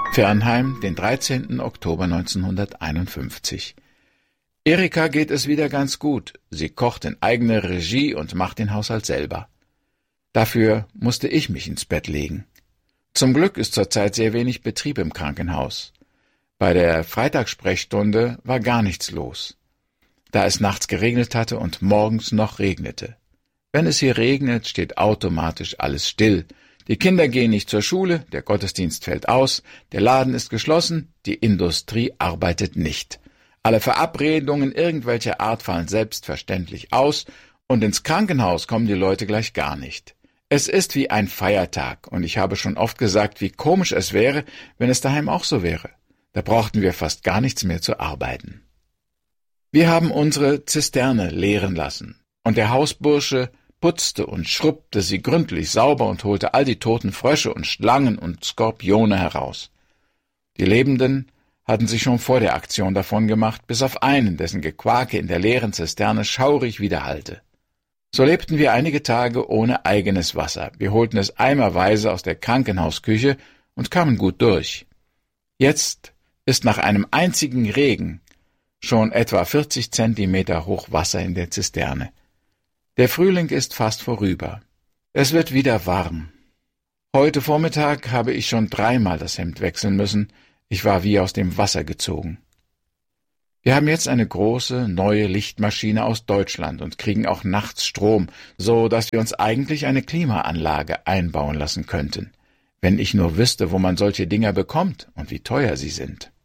Fernheim, den 13. Oktober 1951. Erika geht es wieder ganz gut. Sie kocht in eigener Regie und macht den Haushalt selber. Dafür musste ich mich ins Bett legen. Zum Glück ist zurzeit sehr wenig Betrieb im Krankenhaus. Bei der Freitagssprechstunde war gar nichts los, da es nachts geregnet hatte und morgens noch regnete. Wenn es hier regnet, steht automatisch alles still. Die Kinder gehen nicht zur Schule, der Gottesdienst fällt aus, der Laden ist geschlossen, die Industrie arbeitet nicht. Alle Verabredungen irgendwelcher Art fallen selbstverständlich aus und ins Krankenhaus kommen die Leute gleich gar nicht. Es ist wie ein Feiertag und ich habe schon oft gesagt, wie komisch es wäre, wenn es daheim auch so wäre. Da brauchten wir fast gar nichts mehr zu arbeiten. Wir haben unsere Zisterne leeren lassen und der Hausbursche putzte und schrubbte sie gründlich sauber und holte all die toten Frösche und Schlangen und Skorpione heraus. Die Lebenden hatten sich schon vor der Aktion davon gemacht, bis auf einen, dessen Gequake in der leeren Zisterne schaurig widerhallte. So lebten wir einige Tage ohne eigenes Wasser. Wir holten es eimerweise aus der Krankenhausküche und kamen gut durch. Jetzt ist nach einem einzigen Regen schon etwa 40 Zentimeter hoch Wasser in der Zisterne. Der Frühling ist fast vorüber. Es wird wieder warm. Heute Vormittag habe ich schon 3-mal das Hemd wechseln müssen. Ich war wie aus dem Wasser gezogen. Wir haben jetzt eine große, neue Lichtmaschine aus Deutschland und kriegen auch nachts Strom, so dass wir uns eigentlich eine Klimaanlage einbauen lassen könnten. Wenn ich nur wüsste, wo man solche Dinger bekommt und wie teuer sie sind.